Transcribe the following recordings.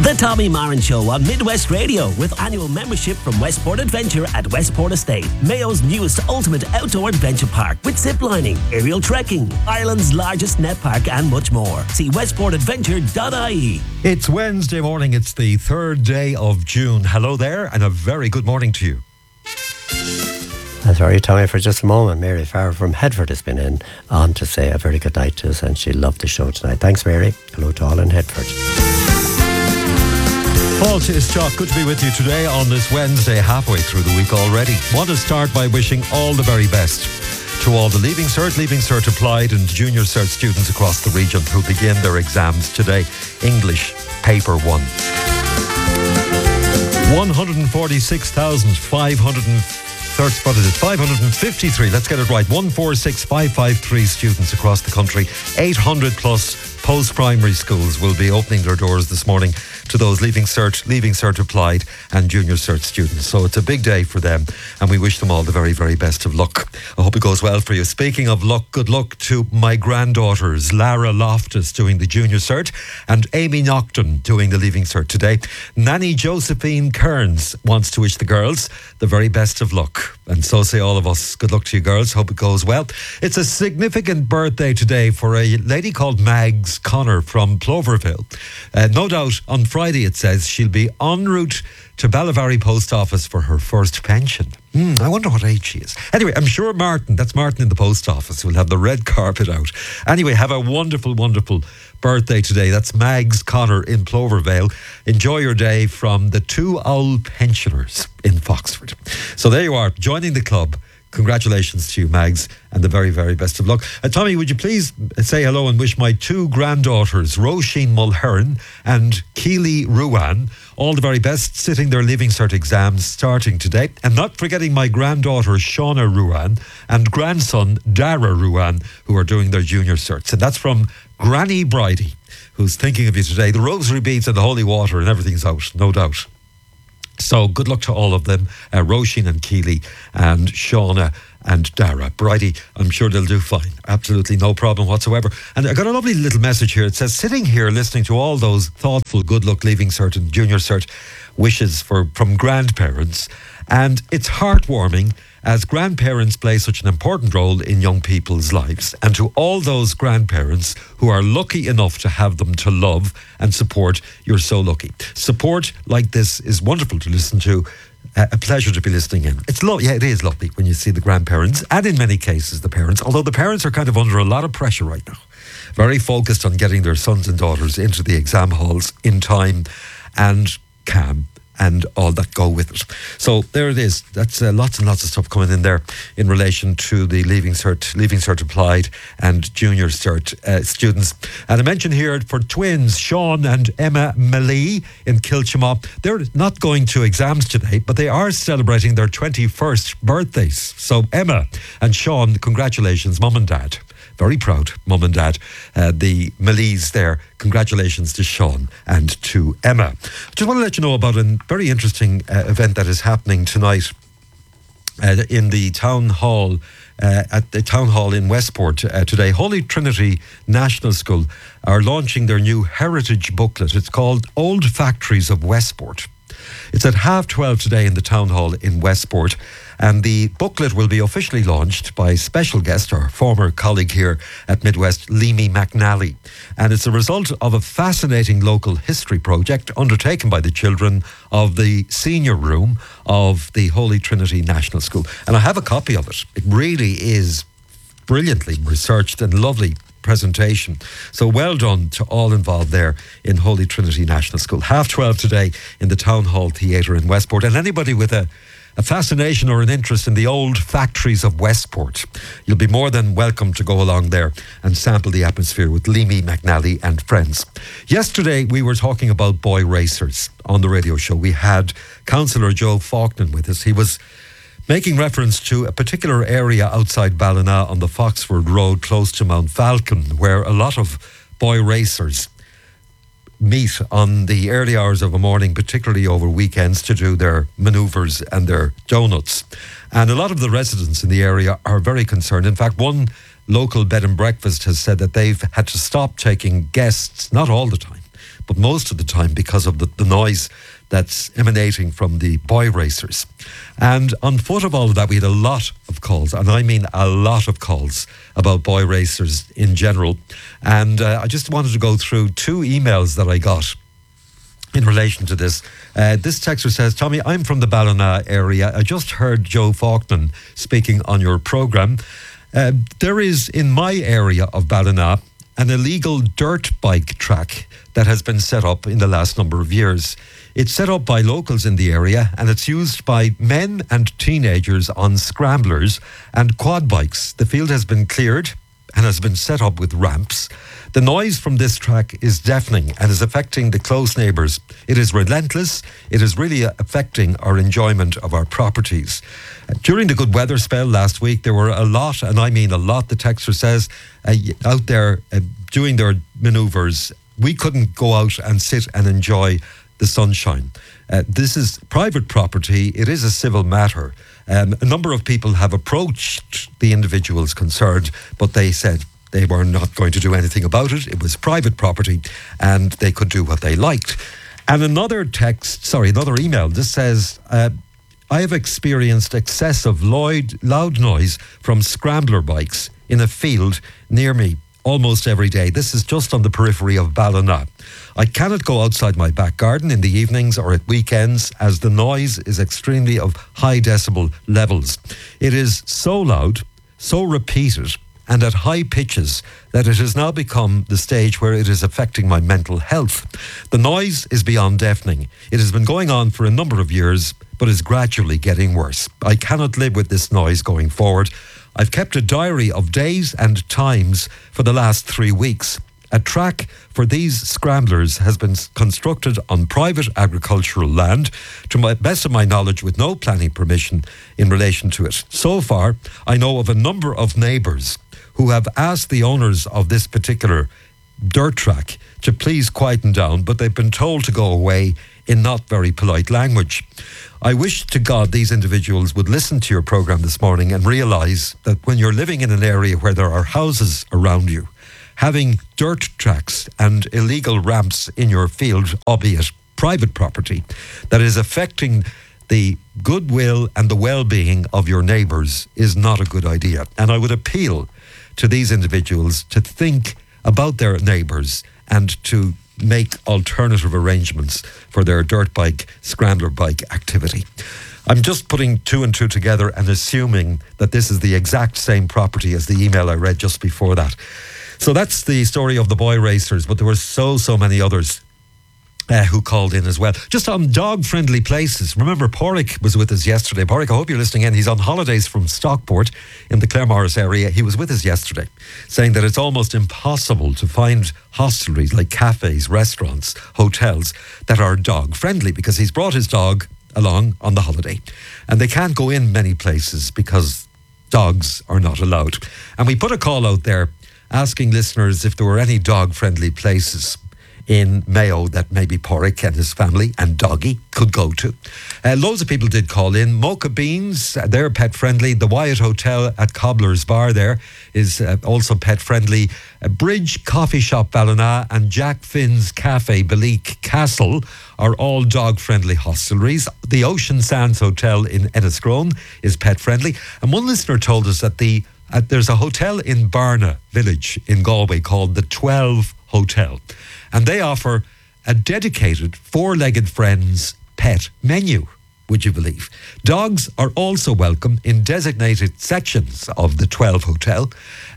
The Tommy Marin Show on Midwest Radio with annual membership from Westport Adventure at Westport Estate, Mayo's newest ultimate outdoor adventure park with ziplining, aerial trekking, Ireland's largest net park and much more. See westportadventure.ie. It's Wednesday morning, it's the 3rd day of June. Hello there and a very good morning to you. Sorry, Tommy, for just a moment. Mary Farr from Headford has been in on to say a very good night to us, and she loved the show tonight. Thanks, Mary. Hello to all in Headford. Paul Tischok, good to be with you today on this Wednesday, halfway through the week already. Want to start by wishing all the very best to all the Leaving Cert Applied and Junior Cert students across the region who begin their exams today. English, Paper 1. 553, let's get it right, 146,553 students across the country. 800 plus post-primary schools will be opening their doors this morning to those Leaving Cert Applied and Junior Cert students. So it's a big day for them and we wish them all the very, very best of luck. I hope it goes well for you. Speaking of luck, good luck to my granddaughters, Lara Loftus doing the Junior Cert and Amy Nocton doing the Leaving Cert today. Nanny Josephine Kearns wants to wish the girls the very best of luck. And so say all of us. Good luck to you girls. Hope it goes well. It's a significant birthday today for a lady called Mags Connor from Ploverville. No doubt on Friday it says she'll be en route to Ballavary Post Office for her first pension. I wonder what age she is. Anyway, I'm sure Martin, that's Martin in the post office, will have the red carpet out. Anyway, have a wonderful, wonderful birthday today. That's Mags Connor in Plovervale. Enjoy your day from the Two Owl Pensioners in Foxford. So there you are, joining the club. Congratulations to you, Mags, and the very, very best of luck. Tommy, would you please say hello and wish my two granddaughters, Roisin Mulherin and Keely Ruan, all the very best, sitting their Leaving Cert exams starting today. And not forgetting my granddaughter, Shauna Ruan, and grandson, Dara Ruan, who are doing their Junior Certs. And that's from Granny Bridie, who's thinking of you today. The rosary beads and the holy water and everything's out, no doubt. So good luck to all of them, Roisin and Keely and Shauna and Dara. Bridie, I'm sure they'll do fine. Absolutely no problem whatsoever. And I got a lovely little message here. It says, sitting here listening to all those thoughtful good luck Leaving Cert and Junior Cert wishes from grandparents, and it's heartwarming as grandparents play such an important role in young people's lives. And to all those grandparents who are lucky enough to have them to love and support, you're so lucky. Support like this is wonderful to listen to. A pleasure to be listening in. It is lovely when you see the grandparents and in many cases the parents, although the parents are kind of under a lot of pressure right now. Very focused on getting their sons and daughters into the exam halls in time and calm and all that go with it. So there it is. That's lots and lots of stuff coming in there in relation to the Leaving Cert Applied and Junior Cert students. And I mentioned here for twins, Sean and Emma Malee in Kilchimau. They're not going to exams today, but they are celebrating their 21st birthdays. So Emma and Sean, congratulations, Mum and Dad. Very proud, Mum and Dad, the Malees there. Congratulations to Sean and to Emma. Just want to let you know about a very interesting event that is happening tonight in the town hall, at the town hall in Westport today. Holy Trinity National School are launching their new heritage booklet. It's called Old Factories of Westport. It's at 12:30 today in the town hall in Westport. And the booklet will be officially launched by special guest, our former colleague here at Midwest, Leamy McNally. And it's a result of a fascinating local history project undertaken by the children of the senior room of the Holy Trinity National School. And I have a copy of it. It really is brilliantly researched and lovely presentation. So well done to all involved there in Holy Trinity National School. 12:30 today in the Town Hall Theatre in Westport. And anybody with a fascination or an interest in the old factories of Westport, you'll be more than welcome to go along there and sample the atmosphere with Leamy McNally and friends. Yesterday we were talking about boy racers on the radio show. We had Councillor Joe Faulkner with us. He was making reference to a particular area outside Ballina on the Foxford Road close to Mount Falcon, where a lot of boy racers meet on the early hours of a morning, particularly over weekends, to do their manoeuvres and their donuts. And a lot of the residents in the area are very concerned. In fact, one local bed and breakfast has said that they've had to stop taking guests, not all the time, but most of the time because of the noise that's emanating from the boy racers. And on foot of all of that, we had a lot of calls, and I mean a lot of calls about boy racers in general. And I just wanted to go through 2 emails that I got in relation to this. This texter says, Tommy, I'm from the Ballina area. I just heard Joe Faulkner speaking on your programme. There is, in my area of Ballina, an illegal dirt bike track that has been set up in the last number of years. It's set up by locals in the area, and it's used by men and teenagers on scramblers and quad bikes. The field has been cleared and has been set up with ramps. The noise from this track is deafening and is affecting the close neighbours. It is relentless. It is really affecting our enjoyment of our properties. During the good weather spell last week, there were a lot, and I mean a lot, the texter says, out there doing their manoeuvres. We couldn't go out and sit and enjoy the sunshine. This is private property. It is a civil matter. A number of people have approached the individuals concerned, but they said they were not going to do anything about it. It was private property and they could do what they liked. And another email, this says, I have experienced excessive loud noise from scrambler bikes in a field near me almost every day. This is just on the periphery of Ballina. I cannot go outside my back garden in the evenings or at weekends as the noise is extremely of high decibel levels. It is so loud, so repeated, and at high pitches that it has now become the stage where it is affecting my mental health. The noise is beyond deafening. It has been going on for a number of years, but is gradually getting worse. I cannot live with this noise going forward. I've kept a diary of days and times for the last 3 weeks. A track for these scramblers has been constructed on private agricultural land, to the best of my knowledge, with no planning permission in relation to it. So far, I know of a number of neighbours who have asked the owners of this particular dirt track to please quieten down, but they've been told to go away in not very polite language. I wish to God these individuals would listen to your programme this morning and realise that when you're living in an area where there are houses around you, having dirt tracks and illegal ramps in your field, albeit private property, that is affecting the goodwill and the well-being of your neighbours is not a good idea. And I would appeal to these individuals to think about their neighbours and to make alternative arrangements for their dirt bike, scrambler bike activity. I'm just putting 2 and 2 together and assuming that this is the exact same property as the email I read just before that. So that's the story of the boy racers, but there were so many others who called in as well. Just on dog-friendly places. Remember, Porrick was with us yesterday. Porrick, I hope you're listening in. He's on holidays from Stockport in the Claremorris area. He was with us yesterday, saying that it's almost impossible to find hostelries like cafes, restaurants, hotels that are dog-friendly, because he's brought his dog along on the holiday. And they can't go in many places because dogs are not allowed. And we put a call out there asking listeners if there were any dog-friendly places in Mayo that maybe Porrick and his family and Doggy could go to. Loads of people did call in. Mocha Beans, they're pet friendly. The Wyatt Hotel at Cobbler's Bar there is also pet friendly. Bridge Coffee Shop Ballina and Jack Finn's Cafe Belique Castle are all dog friendly hostelries. The Ocean Sands Hotel in Enniscrone is pet friendly. And one listener told us that there's a hotel in Barna village in Galway called the 12 Hotel. And they offer a dedicated 4-legged friends pet menu, would you believe? Dogs are also welcome in designated sections of the 12 Hotel.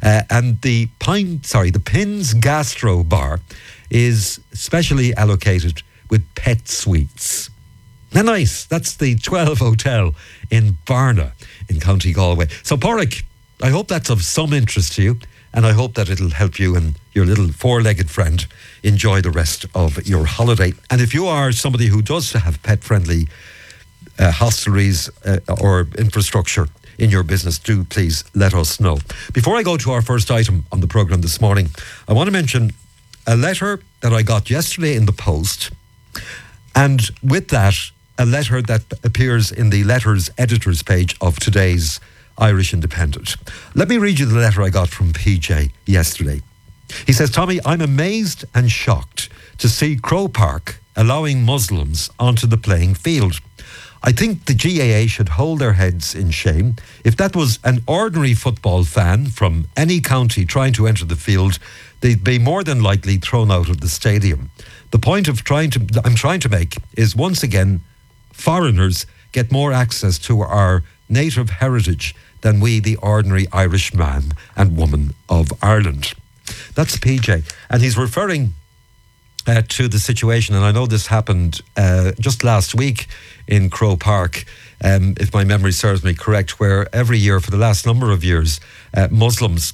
And the Pins Gastro Bar is specially allocated with pet suites. Now, nice. That's the 12 Hotel in Barna in County Galway. So, Porrick, I hope that's of some interest to you. And I hope that it'll help you and your little 4-legged friend enjoy the rest of your holiday. And if you are somebody who does have pet-friendly hostelries or infrastructure in your business, do please let us know. Before I go to our first item on the programme this morning, I want to mention a letter that I got yesterday in the post. And with that, a letter that appears in the letters editors page of today's Irish Independent. Let me read you the letter I got from PJ yesterday. He says, Tommy, I'm amazed and shocked to see Croke Park allowing Muslims onto the playing field. I think the GAA should hold their heads in shame. If that was an ordinary football fan from any county trying to enter the field, they'd be more than likely thrown out of the stadium. The point I'm trying to make is, once again, foreigners get more access to our native heritage than we, the ordinary Irish man and woman of Ireland. That's PJ. And he's referring to the situation, and I know this happened just last week in Croke Park, if my memory serves me correct, where every year for the last number of years, Muslims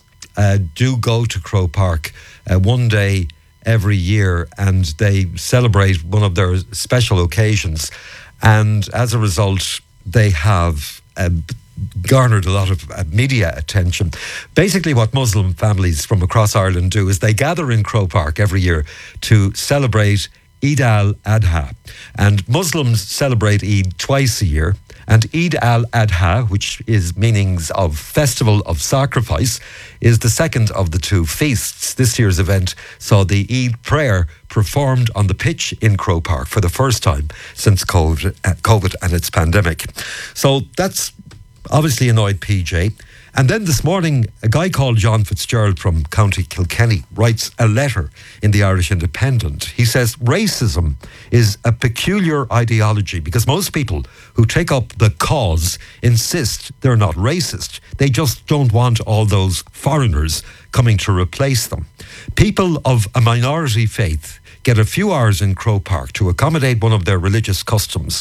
do go to Croke Park one day every year, and they celebrate one of their special occasions. And as a result, they have garnered a lot of media attention. Basically, what Muslim families from across Ireland do is they gather in Croke Park every year to celebrate Eid al-Adha. And Muslims celebrate Eid twice a year. And Eid al-Adha, which is meanings of festival of sacrifice, is the second of the two feasts. This year's event saw the Eid prayer performed on the pitch in Croke Park for the first time since COVID and its pandemic. So that's obviously annoyed PJ. And then this morning, a guy called John Fitzgerald from County Kilkenny writes a letter in the Irish Independent. He says, racism is a peculiar ideology because most people who take up the cause insist they're not racist. They just don't want all those foreigners coming to replace them. People of a minority faith get a few hours in Croke Park to accommodate one of their religious customs.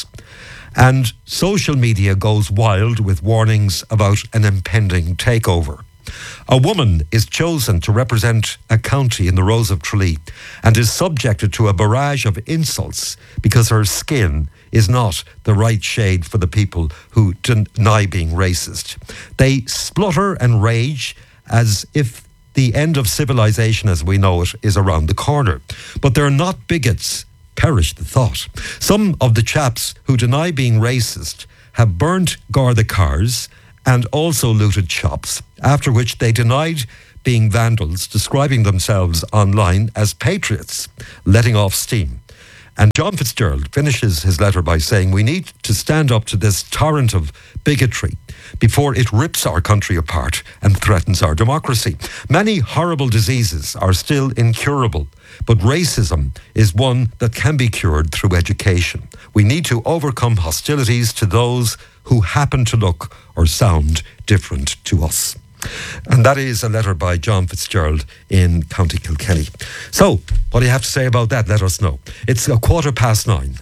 And social media goes wild with warnings about an impending takeover. A woman is chosen to represent a county in the Rose of Tralee and is subjected to a barrage of insults because her skin is not the right shade for the people who deny being racist. They splutter and rage as if the end of civilization as we know it is around the corner. But they're not bigots. Perish the thought. Some of the chaps who deny being racist have burnt Garda cars and also looted shops, after which they denied being vandals, describing themselves online as patriots, letting off steam. And John Fitzgerald finishes his letter by saying, we need to stand up to this torrent of bigotry before it rips our country apart and threatens our democracy. Many horrible diseases are still incurable, but racism is one that can be cured through education. We need to overcome hostilities to those who happen to look or sound different to us. And that is a letter by John Fitzgerald in County Kilkenny. So, what do you have to say about that? Let us know. It's 9:15.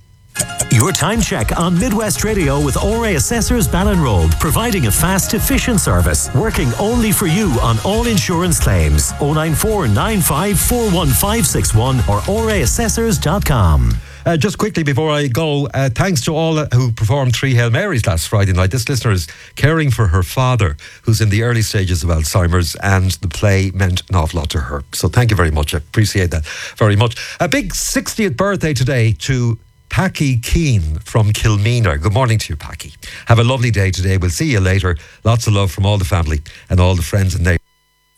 Your time check on Midwest Radio with ORA Assessors Ballinrobe, providing a fast, efficient service, working only for you on all insurance claims. 094 95 41561 or oraassessors.com. Just quickly before I go, thanks to all who performed 3 Hail Marys last Friday night. This listener is caring for her father, who's in the early stages of Alzheimer's, and the play meant an awful lot to her. So thank you very much. I appreciate that very much. A big 60th birthday today to Packy Keane from Kilmeena. Good morning to you, Packy. Have a lovely day today. We'll see you later. Lots of love from all the family and all the friends and neighbours.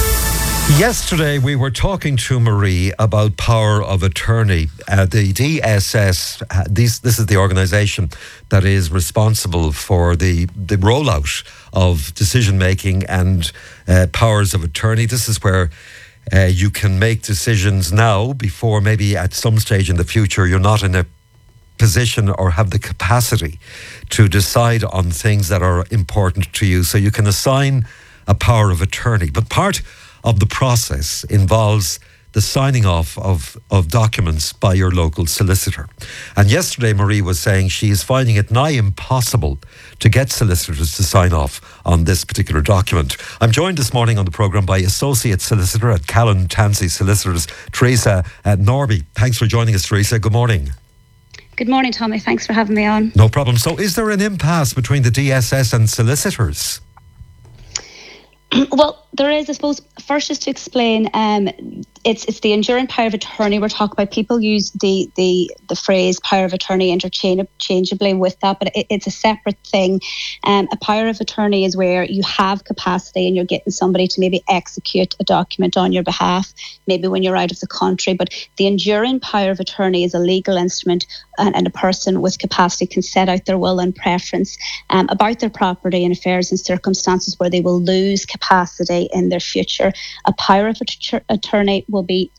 Yesterday we were talking to Marie about power of attorney. The DSS, this is the organisation that is responsible for the rollout of decision making and powers of attorney. This is where you can make decisions now before maybe at some stage in the future you're not in a position or have the capacity to decide on things that are important to you. So you can assign a power of attorney. But part of the process involves the signing off of documents by your local solicitor. And yesterday Marie was saying she is finding it nigh impossible to get solicitors to sign off on this particular document. I'm joined this morning on the programme by Associate Solicitor at Callan Tansey Solicitors, Teresa Norby. Thanks for joining us, Teresa. Good morning. Good morning, Tommy. Thanks for having me on. No problem. So is there an impasse between the DSS and solicitors? Well, there is, I suppose, first just to explain, it's the enduring power of attorney we're talking about. People use the phrase power of attorney interchangeably with that, but it's a separate thing. A power of attorney is where you have capacity and you're getting somebody to maybe execute a document on your behalf, maybe when you're out of the country. But the enduring power of attorney is a legal instrument, and a person with capacity can set out their will and preference about their property and affairs in circumstances where they will lose capacity in their future. A power of attorney will be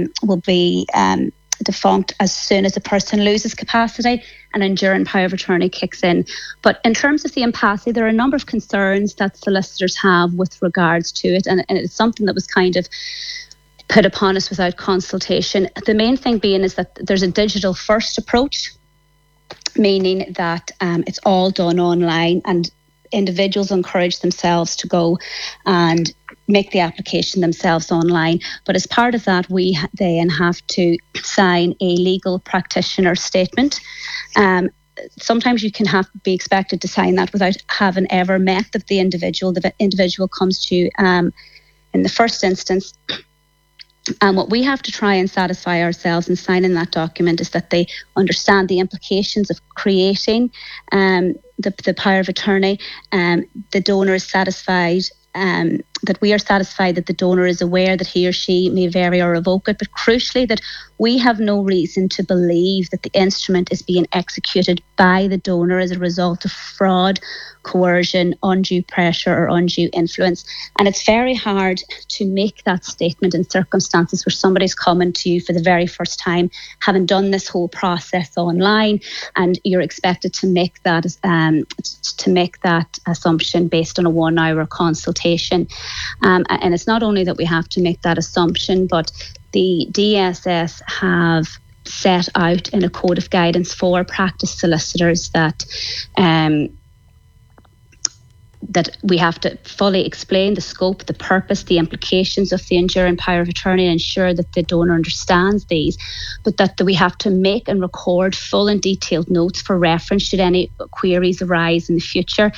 defunct as soon as a person loses capacity, and enduring power of attorney kicks in. But in terms of the impasse, there are a number of concerns that solicitors have with regards to it, and it's something that was kind of put upon us without consultation. The main thing being is that there's a digital first approach, meaning that it's all done online, and individuals encourage themselves to go and make the application themselves online. But as part of that, we then have to sign a legal practitioner statement. Sometimes you can be expected to sign that without having ever met the individual. The individual comes to you in the first instance. And what we have to try and satisfy ourselves in signing that document is that they understand the implications of creating the power of attorney. The donor is satisfied, that we are satisfied that the donor is aware that he or she may vary or revoke it, but crucially that we have no reason to believe that the instrument is being executed by the donor as a result of fraud, coercion, undue pressure or undue influence. And it's very hard to make that statement in circumstances where somebody's coming to you for the very first time, having done this whole process online, and you're expected to make that assumption based on a 1 hour consultation. And it's not only that we have to make that assumption, but the DSS have set out in a code of guidance for practice solicitors that we have to fully explain the scope, the purpose, the implications of the enduring power of attorney, and ensure that the donor understands these, but that we have to make and record full and detailed notes for reference should any queries arise in the future.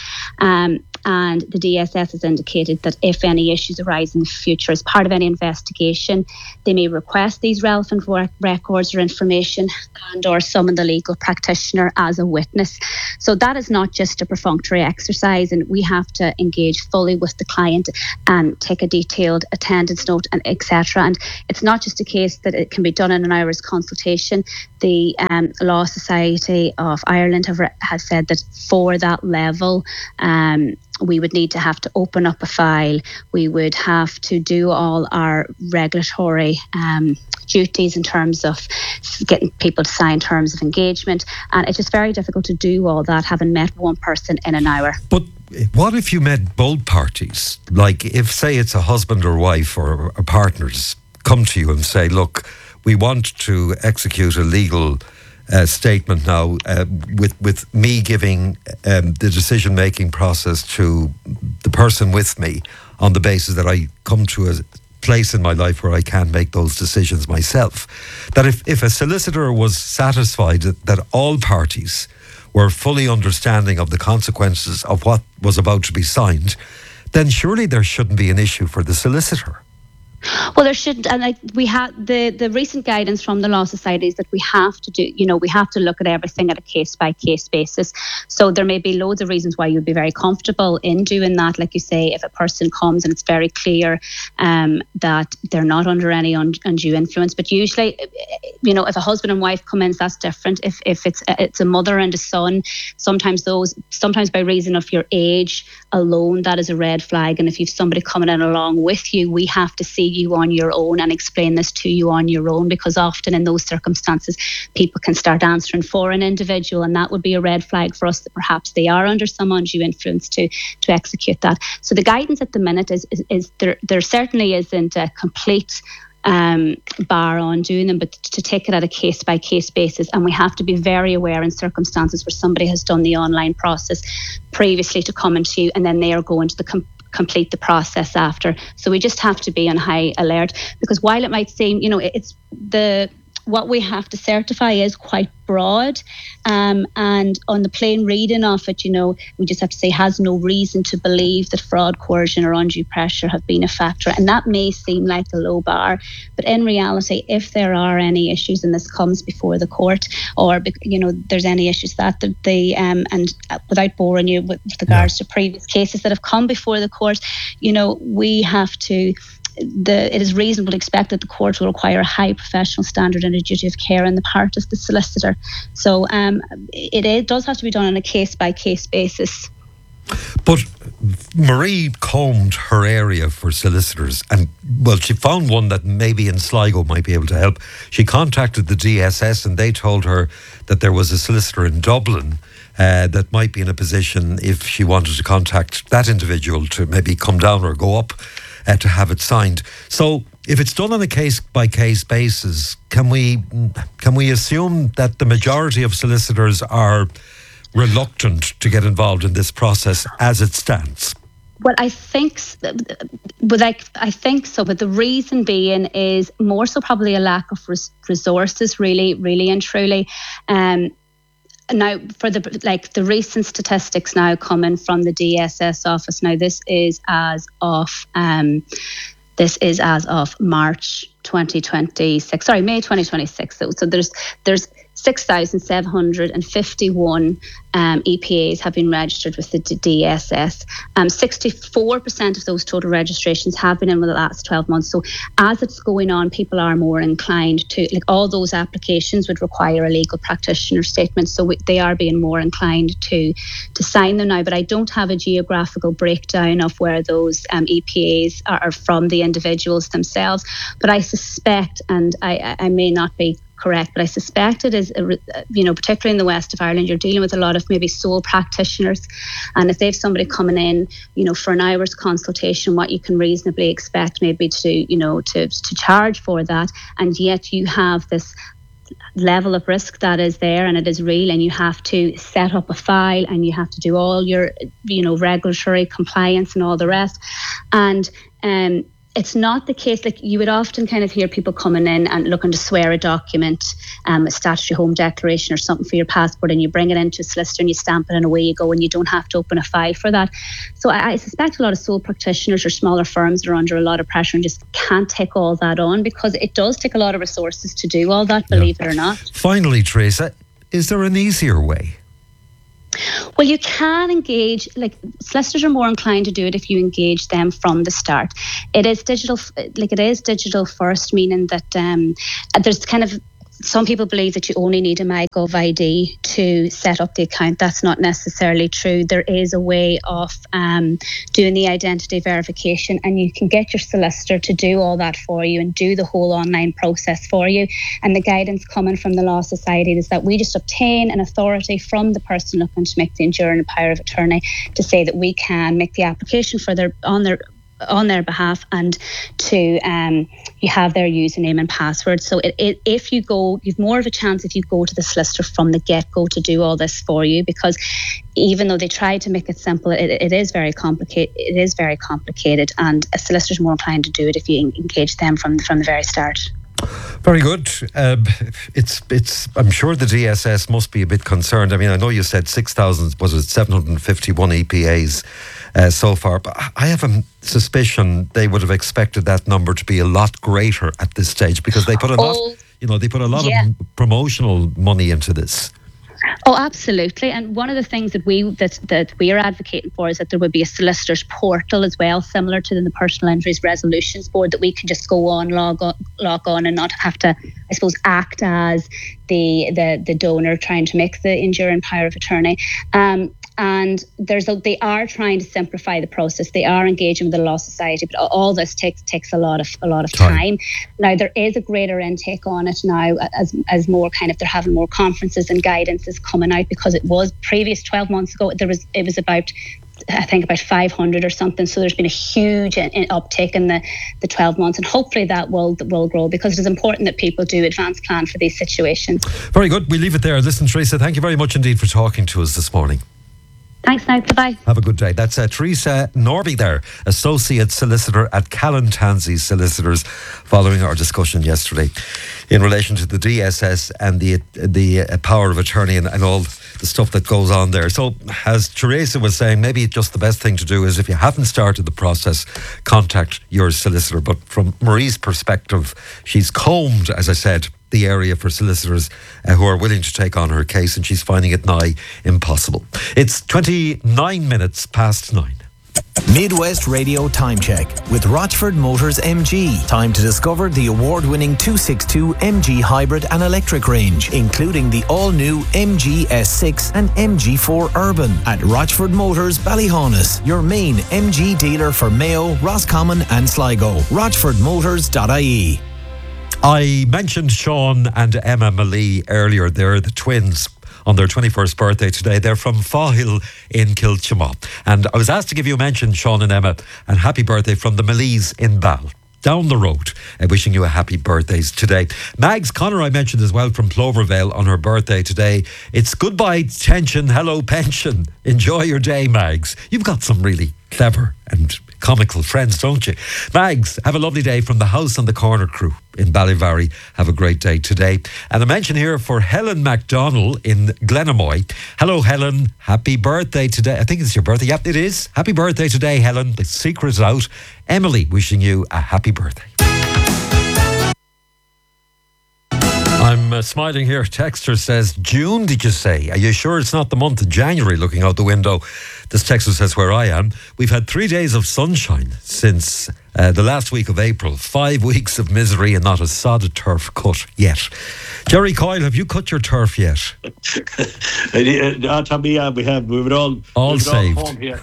And the DSS has indicated that if any issues arise in the future as part of any investigation, they may request these relevant records or information and or summon the legal practitioner as a witness. So that is not just a perfunctory exercise, and we have to engage fully with the client and take a detailed attendance note and etc. And it's not just a case that it can be done in an hour's consultation. The Law Society of Ireland has said that for that level, we would need to have to open up a file. We would have to do all our regulatory duties in terms of getting people to sign terms of engagement. And it's just very difficult to do all that having met one person in an hour. But what if you met both parties? Like if, say, it's a husband or wife or partners come to you and say, look, we want to execute a legal statement now with me giving the decision-making process to the person with me on the basis that I come to a place in my life where I can make those decisions myself. That if a solicitor was satisfied that all parties were fully understanding of the consequences of what was about to be signed, then surely there shouldn't be an issue for the solicitor. Well, there shouldn't, and we had the recent guidance from the Law Society is that we have to do, we have to look at everything at a case by case basis. So there may be loads of reasons why you'd be very comfortable in doing that. Like you say, if a person comes and it's very clear that they're not under any undue influence. But usually, if a husband and wife come in, that's different. If it's a mother and a son, sometimes by reason of your age alone, that is a red flag. And if you've somebody coming in along with you, we have to see you on your own and explain this to you on your own, because often in those circumstances people can start answering for an individual, and that would be a red flag for us that perhaps they are under some undue influence to execute that. So the guidance at the minute is there certainly isn't a complete bar on doing them, but to take it at a case by case basis. And we have to be very aware in circumstances where somebody has done the online process previously to come into you, and then they are going to complete the process after. So we just have to be on high alert, because while it might seem, it's what we have to certify is quite broad, and on the plain reading of it, we just have to say has no reason to believe that fraud, coercion or undue pressure have been a factor, and that may seem like a low bar, but in reality, if there are any issues and this comes before the court, or there's any issues that they and without boring you with regards to previous cases that have come before the court, we have to. It is reasonable to expect that the court will require a high professional standard and a duty of care on the part of the solicitor. So it does have to be done on a case-by-case basis. But Marie combed her area for solicitors and, she found one that maybe in Sligo might be able to help. She contacted the DSS and they told her that there was a solicitor in Dublin that might be in a position, if she wanted to contact that individual, to maybe come down or go up to have it signed. So if it's done on a case-by-case basis, can we assume that the majority of solicitors are reluctant to get involved in this process as it stands? Well, I think so, but the reason being is more so probably a lack of resources, really and truly. Now, for the recent statistics now coming from the DSS office, now this is as of March 2026. Sorry, May 2026. So there's 6,751 EPAs have been registered with the DSS. 64% of those total registrations have been in the last 12 months. So as it's going on, people are more inclined to, all those applications would require a legal practitioner statement. So they are being more inclined to sign them now. But I don't have a geographical breakdown of where those EPAs are from the individuals themselves. But I suspect, and I may not be correct, but I suspect it is, particularly in the west of Ireland, you're dealing with a lot of maybe sole practitioners, and if they have somebody coming in, for an hour's consultation, what you can reasonably expect maybe to charge for that, and yet you have this level of risk that is there, and it is real, and you have to set up a file, and you have to do all your, regulatory compliance and all the rest, and it's not the case, you would often kind of hear people coming in and looking to swear a document, a statutory home declaration or something for your passport, and you bring it into a solicitor and you stamp it and away you go, and you don't have to open a file for that. So I suspect a lot of sole practitioners or smaller firms are under a lot of pressure and just can't take all that on, because it does take a lot of resources to do all that, believe it or not. Finally, Teresa, is there an easier way? Well, you can engage, solicitors are more inclined to do it if you engage them from the start. It is digital first, meaning that there's kind of, some people believe that you only need a MyGov ID to set up the account. That's not necessarily true. There is a way of doing the identity verification, and you can get your solicitor to do all that for you and do the whole online process for you. And the guidance coming from the Law Society is that we just obtain an authority from the person looking to make the enduring power of attorney to say that we can make the application on their behalf, and to you have their username and password. So if you go, you've more of a chance if you go to the solicitor from the get-go to do all this for you, because even though they try to make it simple, it is very complicated. It is very complicated, and a solicitor's more inclined to do it if you engage them from the very start. Very good. I'm sure the DSS must be a bit concerned. I mean, I know you said 751 EPAs so far, but I have a suspicion they would have expected that number to be a lot greater at this stage, because they put a lot, of promotional money into this. Oh, absolutely. And one of the things that we are advocating for is that there would be a solicitor's portal as well, similar to the Personal Injuries Resolutions Board, that we can just go on, log on, and not have to, I suppose, act as the donor trying to make the enduring power of attorney. And they are trying to simplify the process. They are engaging with the Law Society, but all this takes a lot of time. Now, there is a greater intake on it now, as more kind of, they're having more conferences and guidance is coming out, because it was previous 12 months ago it was about, I think, about 500 or something. So there's been a huge uptake in the 12 months, and hopefully that will grow, because it is important that people do advance plan for these situations. Very good. We leave it there. Listen, Teresa, thank you very much indeed for talking to us this morning. Thanks now. Bye-bye. Have a good day. That's Teresa Norby there, Associate Solicitor at Callan Tansey Solicitors, following our discussion yesterday in relation to the DSS and the power of attorney and all the stuff that goes on there. So, as Teresa was saying, maybe just the best thing to do is, if you haven't started the process, contact your solicitor. But from Marie's perspective, she's combed, as I said, the area for solicitors who are willing to take on her case, and she's finding it nigh impossible. It's 29 minutes past 9. Midwest Radio Time Check with Rochford Motors MG. Time to discover the award-winning 262 MG hybrid and electric range, including the all-new MG S6 and MG4 Urban at Rochford Motors Ballyhaunis, your main MG dealer for Mayo, Roscommon and Sligo. RochfordMotors.ie. I mentioned Sean and Emma Malee earlier. They're the twins on their 21st birthday today. They're from Fawhill in Kilchama. And I was asked to give you a mention, Sean and Emma, and happy birthday from the Malees in Ball, down the road. Wishing you a happy birthdays today. Mags Connor I mentioned as well, from Plovervale, on her birthday today. It's goodbye tension, hello pension. Enjoy your day, Mags. You've got some really clever and comical friends, don't you? Mags, have a lovely day from the House on the Corner crew in Ballyvarry. Have a great day today. And a mention here for Helen MacDonald in Glenamoy. Hello, Helen. Happy birthday today. I think it's your birthday. Yep, it is. Happy birthday today, Helen. The secret's out. Emily, wishing you a happy birthday. I'm smiling here. Texter says, June, did you say? Are you sure it's not the month of January looking out the window? This texter says, where I am, we've had 3 days of sunshine since the last week of April. 5 weeks of misery and not a sod of turf cut yet. Jerry Coyle, have you cut your turf yet? Tommy, yeah, we have. We were all saved. Home here.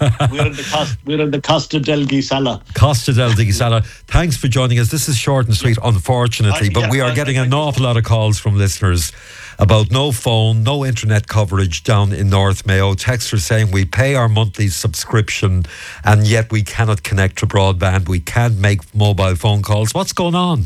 We're in the Costa del Gisala. Costa del Gisala. Thanks for joining us. This is short and sweet, unfortunately, but we are getting an awful lot of calls from listeners about no phone, no internet coverage down in North Mayo. Texters saying we pay our monthly subscription and yet we cannot connect to broadband. We can't make mobile phone calls. What's going on?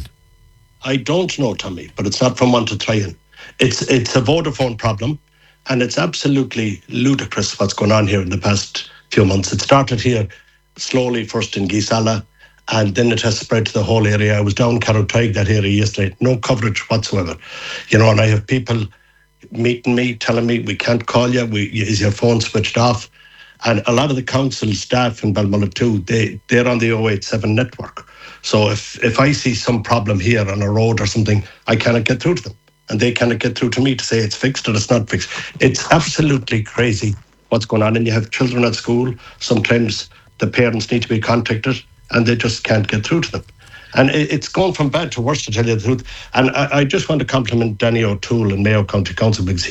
I don't know, Tommy, but it's not from one to try in. It's a Vodafone problem, and it's absolutely ludicrous what's going on here in the past few months. It started here slowly, first in Gisala, and then it has spread to the whole area. I was down Carrowtag, that area, yesterday. No coverage whatsoever. You know, and I have people meeting me, telling me, we can't call you. Is your phone switched off? And a lot of the council staff in Balmullet too, they're on the 087 network. So if I see some problem here on a road or something, I cannot get through to them. And they cannot get through to me to say it's fixed or it's not fixed. It's absolutely crazy what's going on. And you have children at school. Sometimes the parents need to be contacted and they just can't get through to them. And it's gone from bad to worse, to tell you the truth. And I just want to compliment Danny O'Toole in Mayo County Council, because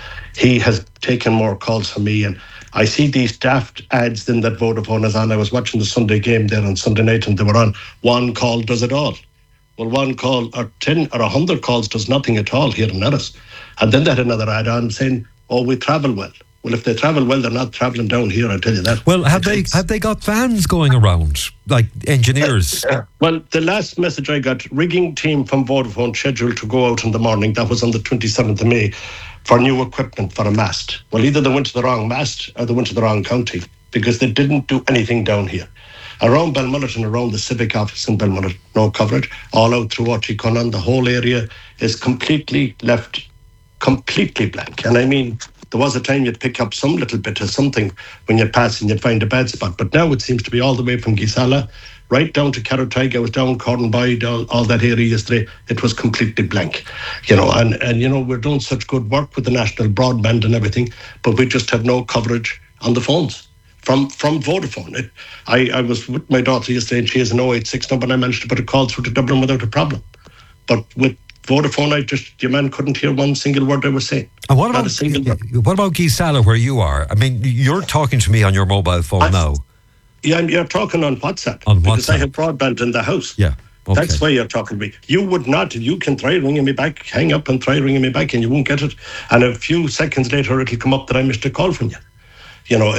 he has taken more calls from me. And I see these daft ads then that Vodafone is on. I was watching the Sunday game there on Sunday night and they were on, one call does it all. Well, one call or 10 or 100 calls does nothing at all here in Ennis. And then they had another ad on saying, oh, we travel well. Well, if they travel well, they're not travelling down here, I tell you that. Well, have they got vans going around, like engineers? Well, the last message I got, rigging team from Vodafone scheduled to go out in the morning. That was on the 27th of May for new equipment for a mast. Well, either they went to the wrong mast or they went to the wrong county, because they didn't do anything down here. Around Balmullet and around the civic office in Balmullet, no coverage. All out through Ochikonan, the whole area is completely left completely blank. And I mean, there was a time you'd pick up some little bit of something when you're passing, you'd find a bad spot. But now it seems to be all the way from Gisala right down to Carrowtag. I was down Cornby, all that area yesterday. It was completely blank, you know. And you know, we're doing such good work with the national broadband and everything, but we just have no coverage on the phones from Vodafone. I was with my daughter yesterday, and she has an 086 number, and I managed to put a call through to Dublin without a problem. But with Vodafone, your man couldn't hear one single word I was saying. And what about Gisala, where you are? I mean, you're talking to me on your mobile phone now. Yeah, you're talking on WhatsApp. Because I have broadband in the house. Yeah. Okay. That's why you're talking to me. You would not. You can try ringing me back, hang up and try ringing me back, and you won't get it. And a few seconds later, it'll come up that I missed a call from you. You know,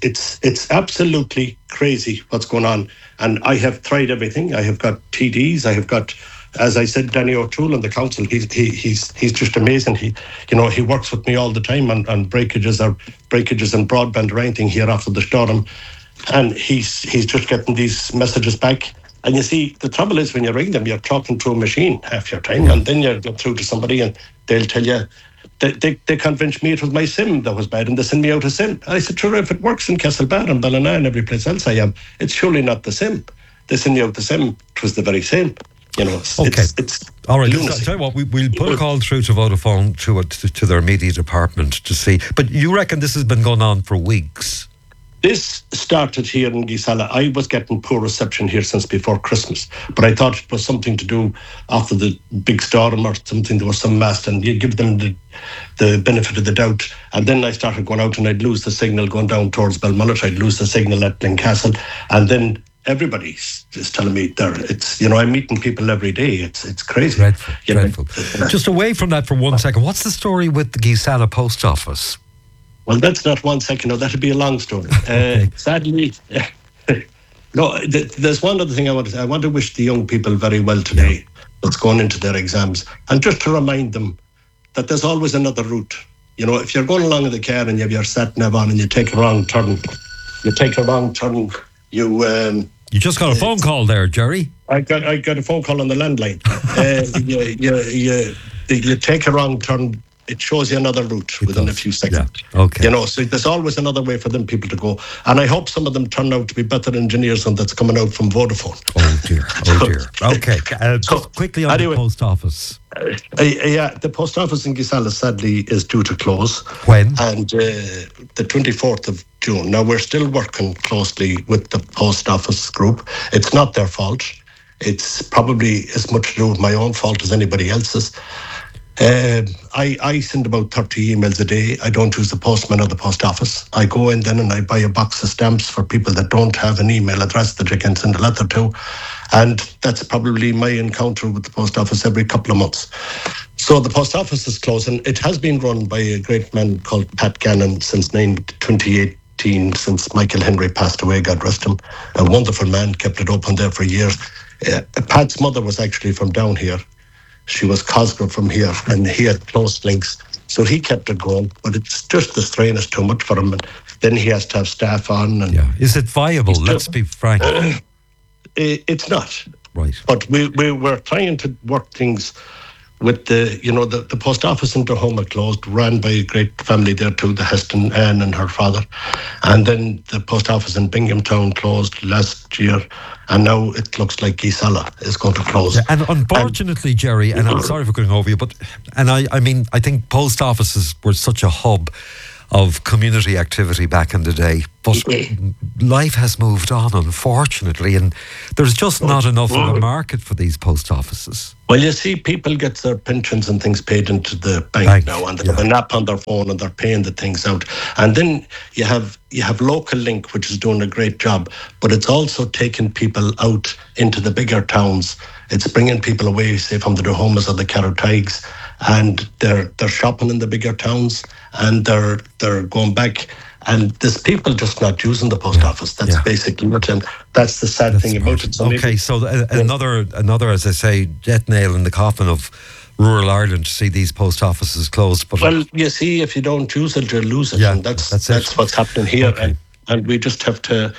it's absolutely crazy what's going on. And I have tried everything. I have got TDs. I have got as I said, Danny O'Toole in the council, he's just amazing. He works with me all the time on breakages and broadband or anything here after the storm, and he's just getting these messages back. And you see, the trouble is when you ring them, you're talking to a machine half your time, and then you get through to somebody and they'll tell you, they convinced me it was my SIM that was bad and they send me out a SIM. I said, sure, if it works in Castlebar and Ballina and every place else I am, it's surely not the SIM. They send you out the SIM, it was the very same. It's all right. lunacy. Tell you what, we'll put a call through to Vodafone to their media department to see. But you reckon this has been going on for weeks? This started here in Gisala. I was getting poor reception here since before Christmas, but I thought it was something to do after the big storm or something. There was some mast, and you give them the benefit of the doubt. And then I started going out, and I'd lose the signal going down towards Belmullet. I'd lose the signal at Glencastle, and then everybody is telling me I'm meeting people every day. It's crazy. Dreadful. Just away from that for 1 second. What's the story with the Gisala post office? Well, that's not 1 second. No, that'd be a long story. Sadly, no. There's one other thing I want to wish the young people very well today that's going into their exams, and just to remind them that there's always another route. If you're going along in the car and you have your sat nav on and you take a wrong turn, You just got a phone call there, Jerry. I got a phone call on the landline. You take a wrong turn. It shows you another route within a few seconds. Yeah. Okay. So there's always another way for them people to go. And I hope some of them turn out to be better engineers than that's coming out from Vodafone. Oh dear. Okay. Just quickly on the post office. The post office in Gisala sadly is due to close. When? And the 24th of June. Now we're still working closely with the post office group. It's not their fault. It's probably as much to do with my own fault as anybody else's. I send about 30 emails a day. I don't use the postman or the post office. I go in then and I buy a box of stamps for people that don't have an email address that you can send a letter to. And that's probably my encounter with the post office every couple of months. So the post office is closing. It has been run by a great man called Pat Gannon since 2018, since Michael Henry passed away, God rest him. A wonderful man, kept it open there for years. Pat's mother was actually from down here. She was Cosgrove from here, and he had close links. So he kept it going, but it's just the strain is too much for him. And then he has to have staff on. And is it viable? Let's be frank. It's not. Right. But we were trying to work things with the post office in Durham closed, ran by a great family there too, the Heston, Anne and her father. And then the post office in Binghamtown closed last year. And now it looks like Gisala is going to close. Yeah, and unfortunately, Jerry, and I'm sorry for going over you, but I think post offices were such a hub of community activity back in the day. But life has moved on, unfortunately, and there's just not enough of a market for these post offices. Well, you see, people get their pensions and things paid into the bank now, and they have an app on their phone and they're paying the things out. And then you have Local Link, which is doing a great job, but it's also taking people out into the bigger towns. It's bringing people away, say, from the Durhomas or the Carrotaigs, and they're shopping in the bigger towns, and they're going back. And there's people just not using the post office. That's basically it, and that's the sad thing about it. So another, as I say, death nail in the coffin of rural Ireland to see these post offices closed. But well, you see, if you don't use it, you lose it, and that's what's happening here. Okay. And we just have to,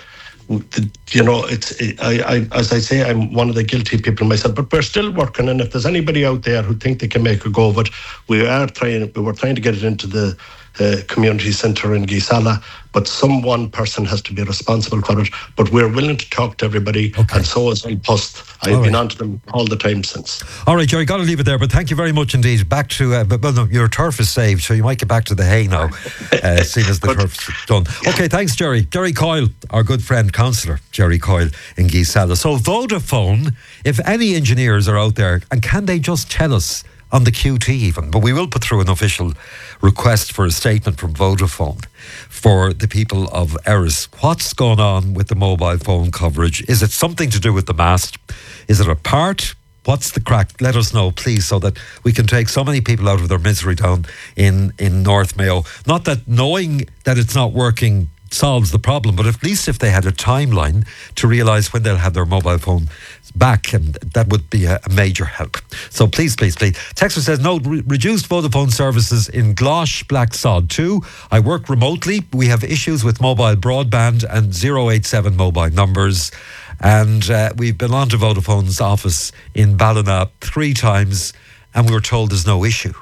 as I say, I'm one of the guilty people myself, but we're still working. And if there's anybody out there who think they can make a go of it, we were trying to get it into the community centre in Gisala, but one person has to be responsible for it. But we're willing to talk to everybody, and so is Post. I've been on to them all the time since. All right, Jerry, got to leave it there, but thank you very much indeed. Back to, your turf is saved, so you might get back to the hay now, seeing as the turf's done. Okay, thanks, Jerry. Jerry Coyle, our good friend, councillor Jerry Coyle in Gisala. So Vodafone, if any engineers are out there, and can they just tell us on the QT even, but we will put through an official request for a statement from Vodafone for the people of Erris. What's going on with the mobile phone coverage? Is it something to do with the mast? Is it a part? What's the crack? Let us know, please, so that we can take so many people out of their misery down in North Mayo. Not that knowing that it's not working solves the problem, but at least if they had a timeline to realise when they'll have their mobile phone back, and that would be a major help. So please. Texter says, no, reduced Vodafone services in Glosh, Blacksod 2. I work remotely. We have issues with mobile broadband and 087 mobile numbers. And we've been on to Vodafone's office in Ballina 3 times, and we were told there's no issue.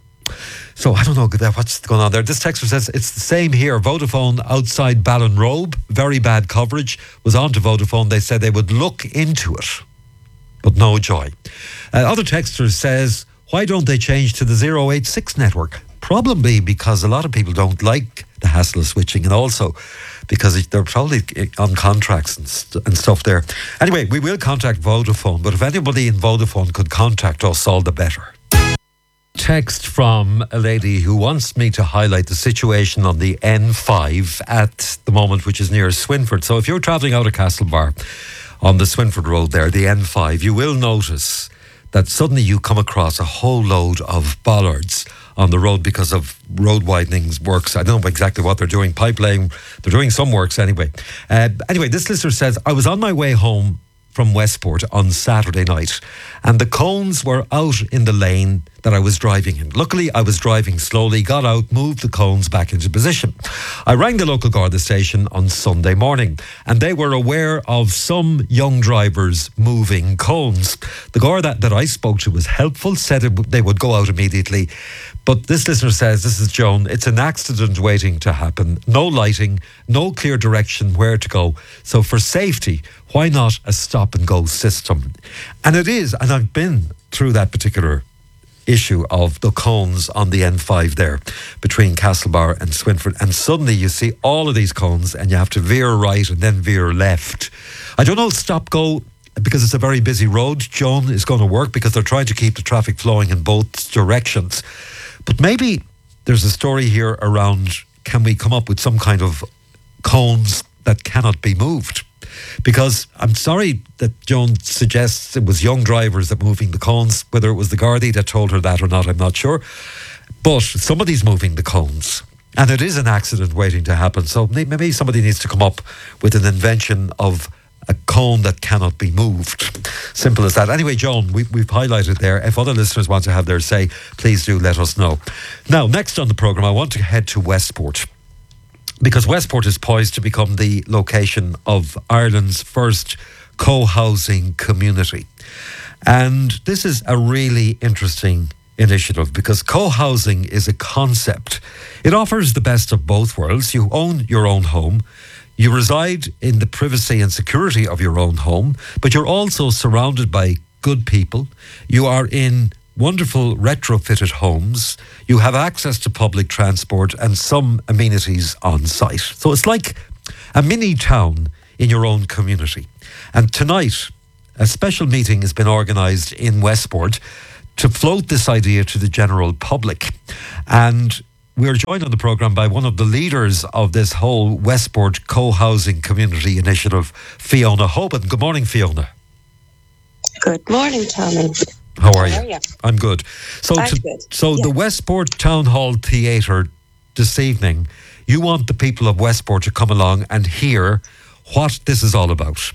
So I don't know what's going on there. This texter says it's the same here. Vodafone outside Ballinrobe, very bad coverage. Was on to Vodafone. They said they would look into it, but no joy. Other texter says, why don't they change to the 086 network? Probably because a lot of people don't like the hassle of switching, and also because they're probably on contracts and stuff there. Anyway, we will contact Vodafone, but if anybody in Vodafone could contact us, all the better. Text from a lady who wants me to highlight the situation on the N5 at the moment, which is near Swinford. So if you're travelling out of Castlebar on the Swinford Road there, the N5, you will notice that suddenly you come across a whole load of bollards on the road because of road widening works. I don't know exactly what they're doing, pipe laying. They're doing some works anyway. Anyway, this listener says, I was on my way home from Westport on Saturday night, and the cones were out in the lane that I was driving in. Luckily, I was driving slowly, got out, moved the cones back into position. I rang the local Garda station on Sunday morning, and they were aware of some young drivers moving cones. The Garda that I spoke to was helpful, said they would go out immediately. But this listener says, this is Joan, it's an accident waiting to happen. No lighting, no clear direction where to go. So for safety, why not a stop and go system? And it is, and I've been through that particular issue of the cones on the N5 there between Castlebar and Swinford, and suddenly you see all of these cones and you have to veer right and then veer left. I don't know, stop go, because it's a very busy road, Joan, is going to work because they're trying to keep the traffic flowing in both directions. But maybe there's a story here around, can we come up with some kind of cones that cannot be moved? Because I'm sorry that Joan suggests it was young drivers that moving the cones. Whether it was the Gardaí that told her that or not, I'm not sure. But somebody's moving the cones, and it is an accident waiting to happen. So maybe somebody needs to come up with an invention of a cone that cannot be moved. Simple as that. Anyway, Joan, we've highlighted there. If other listeners want to have their say, please do let us know. Now, next on the programme, I want to head to Westport, because Westport is poised to become the location of Ireland's first co-housing community. And this is a really interesting initiative because co-housing is a concept. It offers the best of both worlds. You own your own home. You reside in the privacy and security of your own home, but you're also surrounded by good people. You are in wonderful retrofitted homes. You have access to public transport and some amenities on site. So it's like a mini town in your own community. And tonight, a special meeting has been organised in Westport to float this idea to the general public. And we're joined on the programme by one of the leaders of this whole Westport co-housing community initiative, Fiona Hoban. Good morning, Fiona. Good morning, Tommy. How are you? I'm good. So, good. The Westport Town Hall Theatre this evening, you want the people of Westport to come along and hear what this is all about.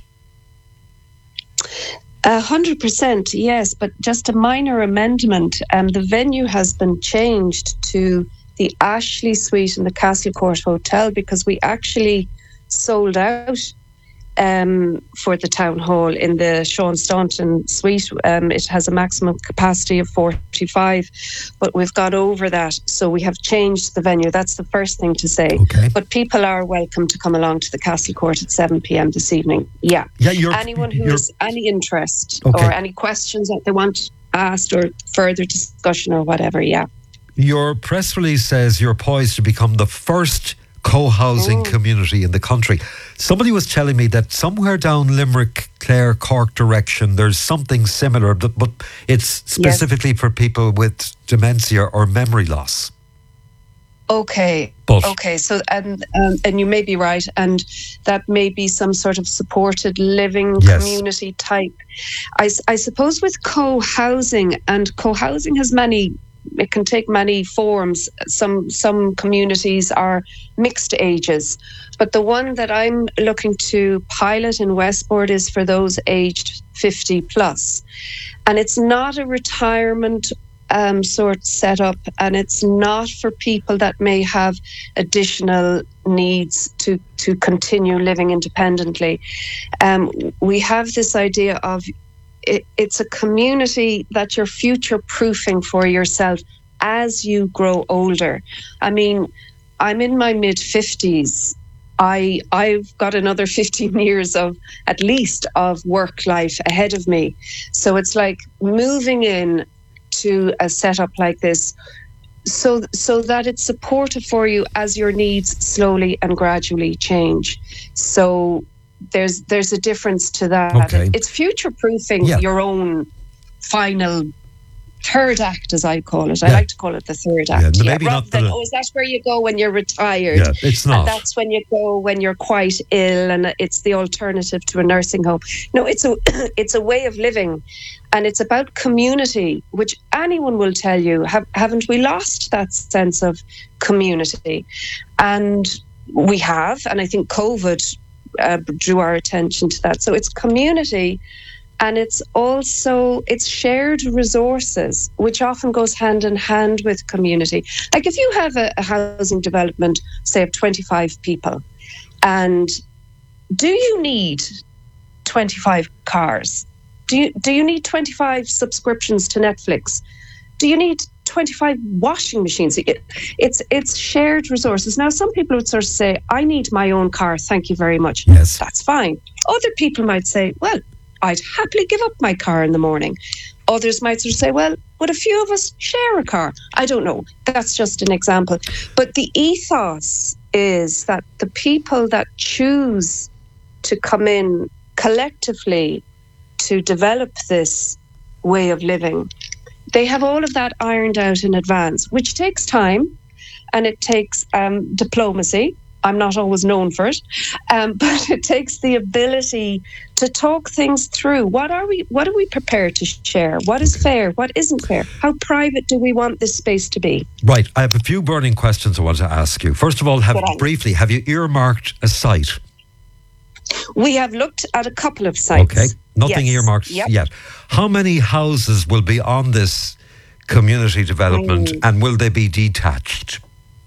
100%, yes, but just a minor amendment. The venue has been changed to the Ashley Suite in the Castlecourt Hotel because we actually sold out for the town hall in the Sean Staunton suite. It has a maximum capacity of 45, but we've got over that, so we have changed the venue. That's the first thing to say. Okay. But people are welcome to come along to the Castlecourt at 7 p.m. this evening. Yeah. Anyone who has any interest or any questions that they want asked or further discussion or whatever, yeah. Your press release says you're poised to become the first co-housing community in the country. Somebody was telling me that somewhere down Limerick, Clare, Cork direction, there's something similar, but it's specifically for people with dementia or memory loss. Okay. So and you may be right, and that may be some sort of supported living community type. I suppose with co-housing, and co-housing has many it can take many forms. Some communities are mixed ages, but the one that I'm looking to pilot in Westport is for those aged 50 plus, and it's not a retirement sort setup, and it's not for people that may have additional needs to continue living independently. We have this idea of it's a community that you're future-proofing for yourself as you grow older. I mean, I'm in my mid-50s. I've got another 15 years of, at least, of work life ahead of me. So it's like moving in to a setup like this so that it's supportive for you as your needs slowly and gradually change. So there's a difference to that. Okay. It's future-proofing your own final third act, as I call it. I like to call it the third act. Maybe not is that where you go when you're retired? Yeah, it's not. And that's when you go when you're quite ill, and it's the alternative to a nursing home. No, it's a way of living, and it's about community, which anyone will tell you. Haven't we lost that sense of community? And we have, and I think COVID drew our attention to that. So it's community. And it's shared resources, which often goes hand in hand with community. Like if you have a housing development, say of 25 people, and do you need 25 cars? Do you need 25 subscriptions to Netflix? Do you need 25 washing machines? It's shared resources. Now, some people would sort of say, I need my own car, thank you very much. Yes. That's fine. Other people might say, well, I'd happily give up my car in the morning. Others might sort of say, well, would a few of us share a car? I don't know. That's just an example. But the ethos is that the people that choose to come in collectively to develop this way of living, they have all of that ironed out in advance, which takes time, and it takes diplomacy. I'm not always known for it, but it takes the ability to talk things through. What are we prepared to share? What is fair? What isn't fair? How private do we want this space to be? Right. I have a few burning questions I want to ask you. First of all, have you earmarked a site? We have looked at a couple of sites. Okay. Nothing earmarked yet. How many houses will be on this community development, and will they be detached?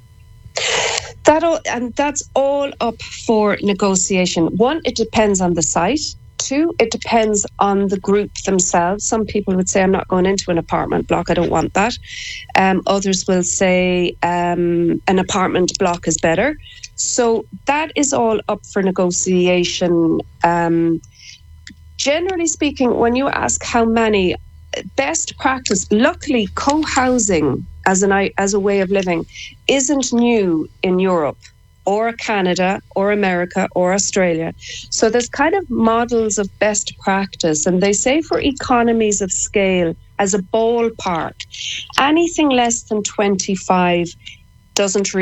That's all up for negotiation. One, it depends on the site. Two, it depends on the group themselves. Some people would say, I'm not going into an apartment block, I don't want that. Others will say an apartment block is better. So that is all up for negotiation. Generally speaking, when you ask how many, best practice, luckily co-housing as a way of living isn't new in Europe or Canada or America or Australia. So there's kind of models of best practice, and they say for economies of scale, as a ballpark, anything less than 25 doesn't really